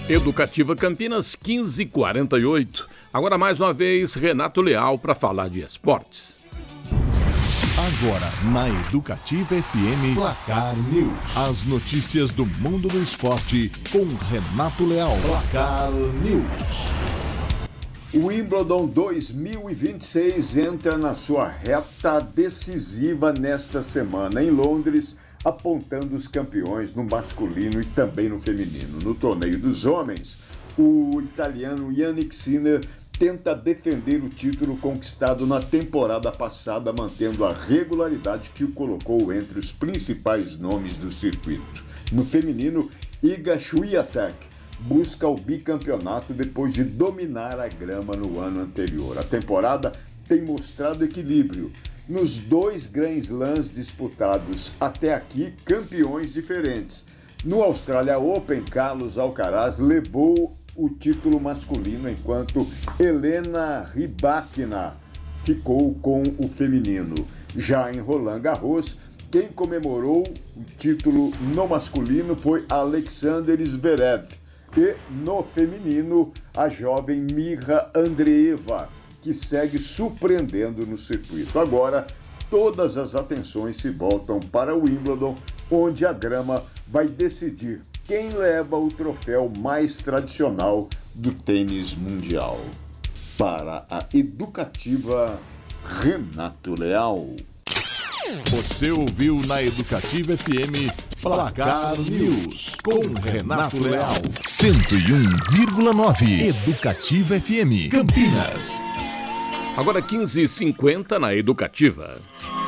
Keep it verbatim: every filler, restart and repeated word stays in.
Educativa Campinas, quinze e quarenta e oito. Agora mais uma vez, Renato Leal para falar de esportes. Agora, na Educativa F M, Placar News. As notícias do mundo do esporte com Renato Leal. Placar News. O Wimbledon dois mil e vinte e seis entra na sua reta decisiva nesta semana em Londres, apontando os campeões no masculino e também no feminino. No torneio dos homens, o italiano Jannik Sinner tenta defender o título conquistado na temporada passada, mantendo a regularidade que o colocou entre os principais nomes do circuito. No feminino, Iga Swiatek busca o bicampeonato depois de dominar a grama no ano anterior. A temporada tem mostrado equilíbrio. Nos dois Grand Slams disputados até aqui, campeões diferentes. No Australia Open, Carlos Alcaraz levou o título masculino, enquanto Helena Rybakina ficou com o feminino. Já em Roland Garros, quem comemorou o título no masculino foi Alexander Zverev e no feminino a jovem Mirra Andreeva, que segue surpreendendo no circuito. Agora, todas as atenções se voltam para o Wimbledon, onde a grama vai decidir quem leva o troféu mais tradicional do tênis mundial. Para a Educativa, Renato Leal. Você ouviu na Educativa F M Placar News com Renato Leal. cento e um vírgula nove Educativa F M Campinas. Agora quinze e cinquenta na Educativa.